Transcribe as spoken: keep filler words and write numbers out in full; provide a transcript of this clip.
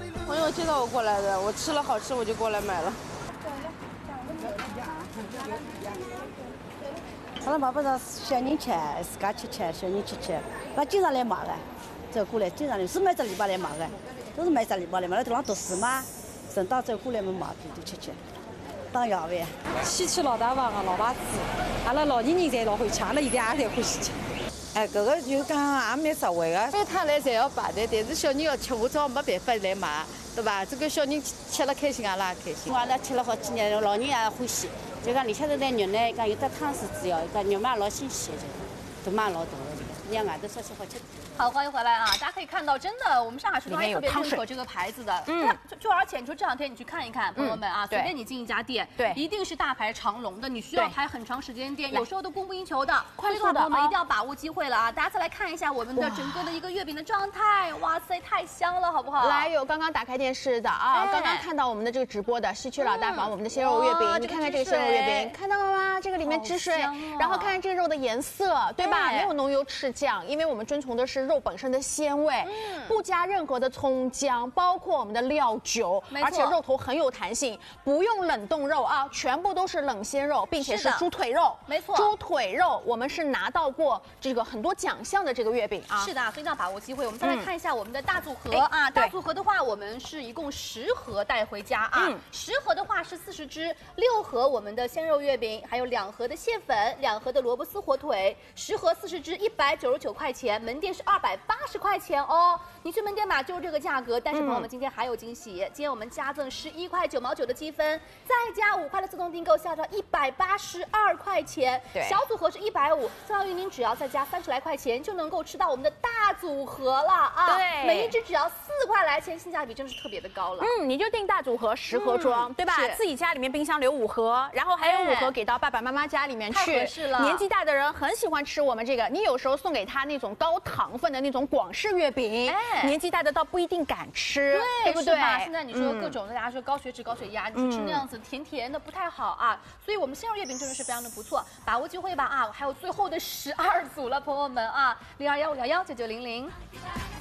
朋友介绍我过来的，我吃了好吃，我就过来买了。 他们爸爸让小人吃，自家吃吃，小人吃吃，他经常来买的，走过来经常来，是买这礼拜来买的，都是买这礼拜来买。那地方读书嘛，顺道走过来嘛买点吃吃，当夜饭。 喜吃老大王啊，老爸子，阿拉老年人侪老会吃，阿拉现在也侪欢喜吃。 哎，搿个就讲也蛮实惠个。 饭摊来侪要排队，但是小人要吃，我只好没办法来买，对吧？这个小人吃了开心，阿拉也开心。 我阿拉吃了好几年，老人也欢喜。就讲里向头那肉呢，讲有的汤水主要，讲肉嘛老新鲜，就卖老大的，让外头烧些好吃。 好，欢迎回来啊！大家可以看到，真的，我们上海食堂也特别认可这个牌子的。嗯，就就而且你说这两天你去看一看，朋友们啊，随便你进一家店，对，一定是大排长龙的，你需要排很长时间店，有时候都供不应求的。快速的，朋友们一定要把握机会了啊！大家再来看一下我们的整个的一个月饼的状态，哇塞，太香了，好不好？ 来，有刚刚打开电视的啊，刚刚看到我们的这个直播的西区老大房，我们的鲜肉月饼，你看看这个鲜肉月饼，看到了吗？这个里面汁水，然后看看这个肉的颜色，对吧？没有浓油赤酱，因为我们遵从的是肉本身的鲜。 鲜味，不加任何的葱姜，包括我们的料酒，而且肉头很有弹性，不用冷冻肉啊，全部都是冷鲜肉，并且是猪腿肉， 没错， 猪腿肉我们是拿到过这个很多奖项的这个月饼啊， 是的，所以一定要把握机会。我们再来看一下我们的大组合啊，大组合的话，我们是一共十盒带回家啊，十盒的话是四十只，六盒我们的鲜肉月饼，还有两盒的蟹粉，两盒的萝卜丝火腿，十盒四十只，一百九十九块钱，门店是二百八十块。 钱哦，你去门店买就是这个价格，但是朋友们今天还有惊喜，今天我们加赠十一块九毛九的积分，再加五块的自动订购，下到一百八十二块钱。对，小组合是一百五，相当于您只要再加三十来块钱就能够吃到我们的大组合了啊！对，每一只只要四块来钱，性价比真的是特别的高了。 嗯，你就订大组合十盒装，对吧？自己家里面冰箱留五盒，然后还有五盒给到爸爸妈妈家里面去。 太合适了， 年纪大的人很喜欢吃我们这个，你有时候送给他那种高糖分的那种广式月饼。 哎，年纪大的倒不一定敢吃， 对， 对不对？ 现在你说各种的，大家说高血脂、高血压，你吃那样子甜甜的不太好啊。所以我们鲜肉月饼真的是非常的不错，把握机会吧啊！还有最后的十二组了，朋友们啊，零二幺五幺幺九九零零。